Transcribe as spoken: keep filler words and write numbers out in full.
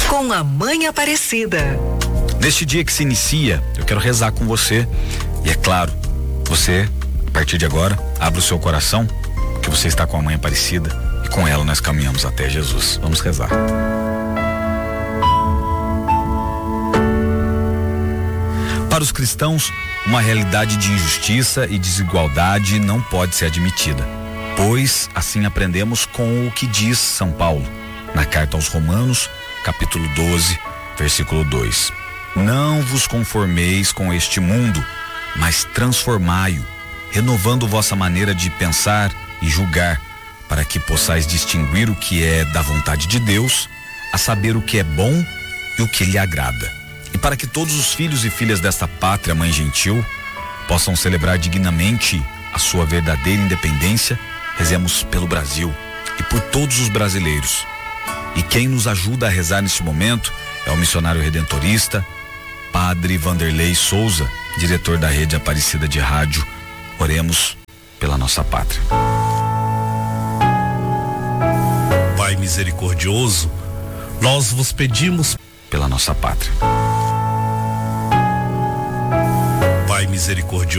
com a Mãe Aparecida. Neste dia que se inicia, eu quero rezar com você. E é claro, você, a partir de agora, abre o seu coração, que você está com a Mãe Aparecida e com ela nós caminhamos até Jesus. Vamos rezar. Para os cristãos, uma realidade de injustiça e desigualdade não pode ser admitida, pois assim aprendemos com o que diz São Paulo na carta aos Romanos, capítulo doze, versículo dois. Não vos conformeis com este mundo, mas transformai-o, renovando vossa maneira de pensar e julgar, para que possais distinguir o que é da vontade de Deus, a saber o que é bom e o que lhe agrada. E para que todos os filhos e filhas desta pátria mãe gentil possam celebrar dignamente a sua verdadeira independência, rezemos pelo Brasil e por todos os brasileiros. E quem nos ajuda a rezar neste momento é o missionário redentorista, Padre Vanderlei Souza, diretor da Rede Aparecida de Rádio. Oremos pela nossa pátria. Pai misericordioso, nós vos pedimos pela nossa pátria. Pai misericordioso,